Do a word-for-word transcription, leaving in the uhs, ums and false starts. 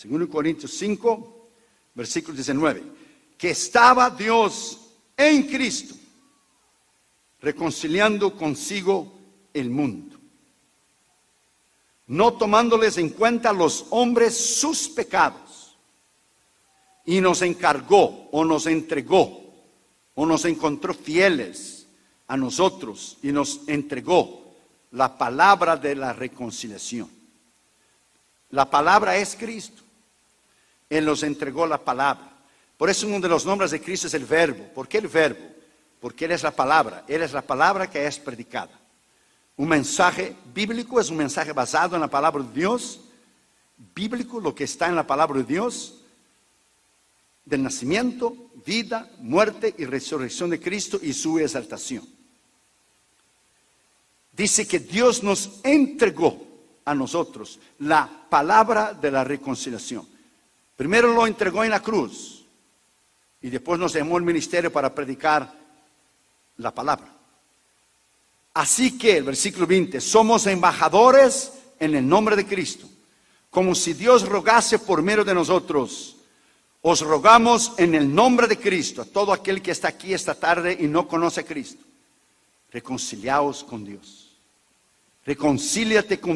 Segundo Corintios cinco, versículo diecinueve. Que estaba Dios en Cristo, reconciliando consigo el mundo, no tomándoles en cuenta a los hombres sus pecados, y nos encargó o nos entregó o nos encontró fieles a nosotros y nos entregó la palabra de la reconciliación. La palabra es Cristo. Él nos entregó la palabra. Por eso uno de los nombres de Cristo es el Verbo. ¿Por qué el Verbo? Porque Él es la palabra. Él es la palabra que es predicada. Un mensaje bíblico es un mensaje basado en la palabra de Dios. Bíblico, lo que está en la palabra de Dios, del nacimiento, vida, muerte y resurrección de Cristo y su exaltación. Dice que Dios nos entregó a nosotros la palabra de la reconciliación. Primero lo entregó en la cruz y después nos llamó al ministerio para predicar la palabra. Así que, el versículo veinte, somos embajadores en el nombre de Cristo, como si Dios rogase por medio de nosotros. Os rogamos en el nombre de Cristo, a todo aquel que está aquí esta tarde y no conoce a Cristo, reconciliaos con Dios. Reconcíliate con